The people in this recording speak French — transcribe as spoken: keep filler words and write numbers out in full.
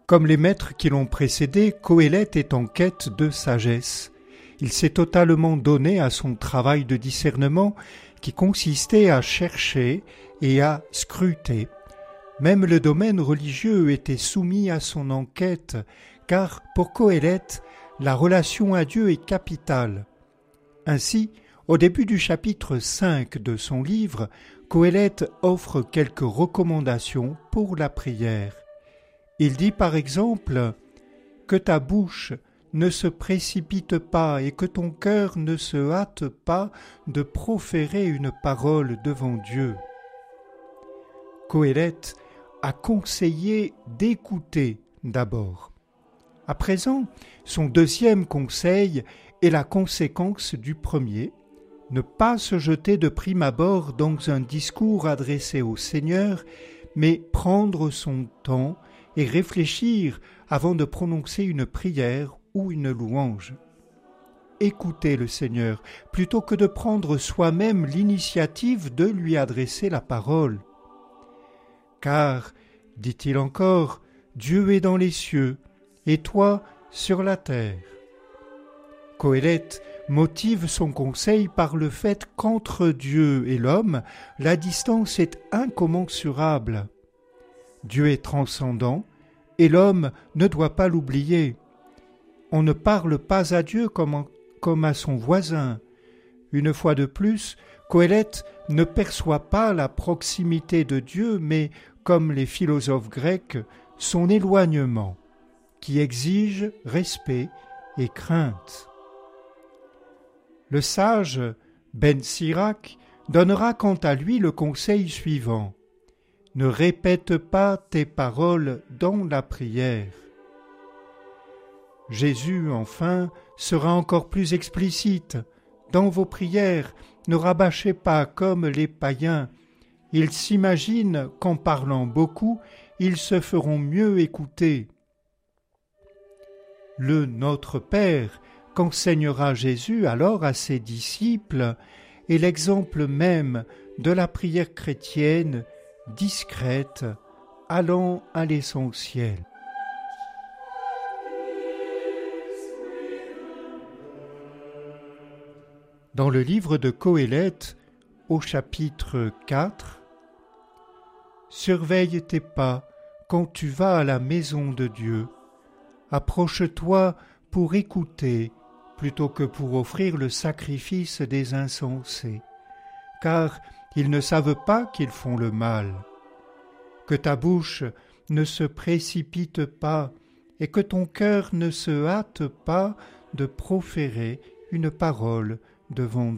Comme les maîtres qui l'ont précédé, Qoéleth est en quête de sagesse. Il s'est totalement donné à son travail de discernement qui consistait à chercher et à scruter. Même le domaine religieux était soumis à son enquête, car pour Qoéleth, la relation à Dieu est capitale. Ainsi, au début du chapitre cinq de son livre, Qoéleth offre quelques recommandations pour la prière. Il dit par exemple « Que ta bouche ne se précipite pas et que ton cœur ne se hâte pas de proférer une parole devant Dieu. » Qoéleth a conseillé d'écouter d'abord. À présent, son deuxième conseil est la conséquence du premier, ne pas se jeter de prime abord dans un discours adressé au Seigneur, mais prendre son temps et réfléchir avant de prononcer une prière ou une louange. Écoutez le Seigneur plutôt que de prendre soi-même l'initiative de lui adresser la parole. Car, dit-il encore, Dieu est dans les cieux et toi sur la terre. Qoéleth motive son conseil par le fait qu'entre Dieu et l'homme, la distance est incommensurable. Dieu est transcendant et l'homme ne doit pas l'oublier. On ne parle pas à Dieu comme, en, comme à son voisin. Une fois de plus, Qoéleth ne perçoit pas la proximité de Dieu, mais, comme les philosophes grecs, son éloignement, qui exige respect et crainte. Le sage Ben Sirac donnera quant à lui le conseil suivant. Ne répète pas tes paroles dans la prière. Jésus, enfin, sera encore plus explicite. Dans vos prières, ne rabâchez pas comme les païens. Ils s'imaginent qu'en parlant beaucoup, ils se feront mieux écouter. Le Notre Père qu'enseignera Jésus alors à ses disciples est l'exemple même de la prière chrétienne discrète, allant à l'essentiel. Dans le livre de Qoéleth, au chapitre quatre, « Surveille tes pas quand tu vas à la maison de Dieu. Approche-toi pour écouter plutôt que pour offrir le sacrifice des insensés, car ils ne savent pas qu'ils font le mal. Que ta bouche ne se précipite pas et que ton cœur ne se hâte pas de proférer une parole devant Dieu. »